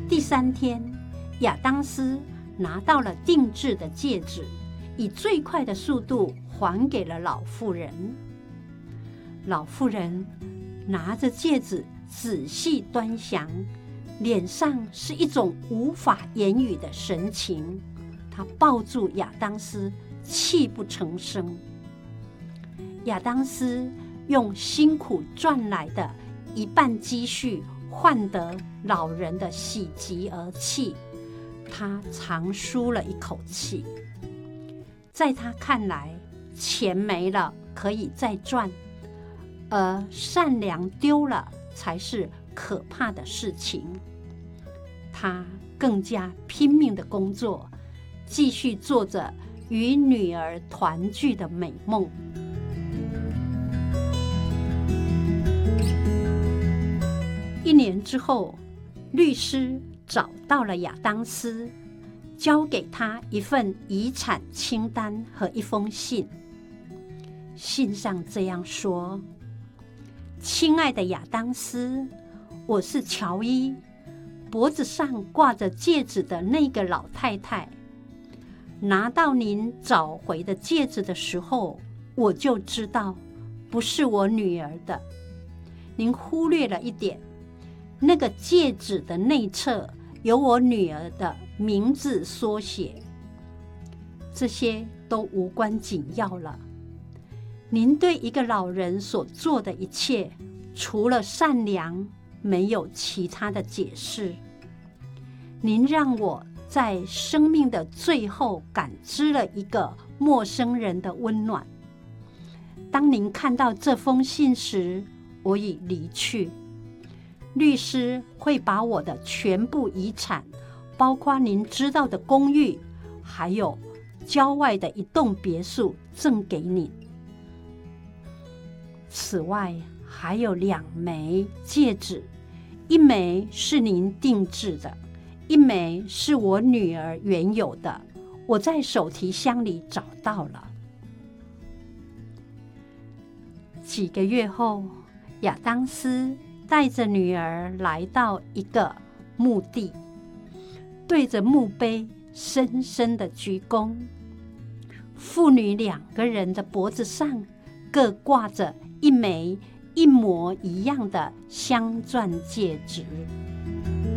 第3天，亚当斯拿到了定制的戒指，以最快的速度还给了老妇人。老妇人拿着戒指仔细端详，脸上是一种无法言语的神情。她抱住亚当斯，泣不成声。亚当斯用辛苦赚来的1半积蓄换得老人的喜极而泣，他长舒了一口气。在他看来，钱没了可以再赚，而善良丢了才是可怕的事情。他更加拼命的工作，继续做着与女儿团聚的美梦。1年之后，律师找到了亚当斯，交给他一份遗产清单和一封信。信上这样说：亲爱的亚当斯，我是乔伊，脖子上挂着戒指的那个老太太。拿到您找回的戒指的时候，我就知道不是我女儿的。您忽略了一点，那个戒指的内侧有我女儿的名字缩写。这些都无关紧要了。您对一个老人所做的一切，除了善良，没有其他的解释。您让我在生命的最后感知了一个陌生人的温暖。当您看到这封信时，我已离去。律师会把我的全部遗产，包括您知道的公寓，还有郊外的一栋别墅赠给你。此外，还有2枚戒指，一枚是您定制的，一枚是我女儿原有的，我在手提箱里找到了。几个月后，亚当斯带着女儿来到一个墓地，对着墓碑深深的鞠躬。父女2个人的脖子上各挂着1枚一模一样的镶钻戒指。